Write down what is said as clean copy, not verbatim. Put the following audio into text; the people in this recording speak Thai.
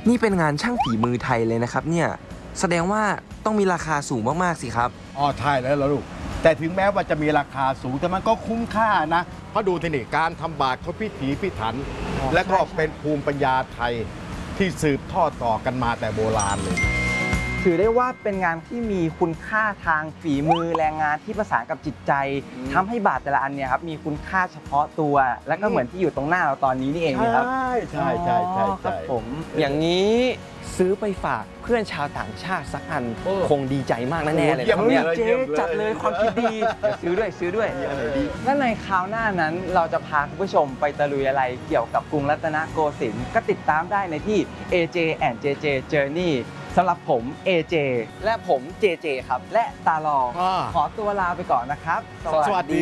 นี่เป็นงานช่างฝีมือไทยเลยนะครับเนี่ยแสดงว่าต้องมีราคาสูงมากๆสิครับอ๋อใช่แล้วลูกแต่ถึงแม้ว่าจะมีราคาสูงแต่มันก็คุ้มค่านะเพราะดูทีนี่การทำบาตรเขาพิถีพิถันและก็เป็นภูมิปัญญาไทยที่สืบทอดต่อกันมาแต่โบราณเลยถือได้ว่าเป็นงานที่มีคุณค่าทางฝีมือแรงงานที่ประสานกับจิตใจทำให้บาตรแต่ละอันเนี่ยครับมีคุณค่าเฉพาะตัว และก็เหมือนที่อยู่ตรงหน้าเราตอนนี้นี่เองนะครับใช่ครับผมอย่างนี้ซื้อไปฝากเพื่อนชาวต่างชาติสักอันคงดีใจมากแน่ๆเลยนะครับเนี่ยเจ๊จัดเลยความคิดดีเดี๋ยวซื้อด้วยและในคราวหน้านั้นเราจะพาคุณผู้ชมไปตะลุยอะไรเกี่ยวกับกรุงรัตนโกสินทร์ก็ติดตามได้ในที่ AJ and JJ Journey สำหรับผม AJ และผม JJ ครับและตาลอขอตัวลาไปก่อนนะครับสวัสดี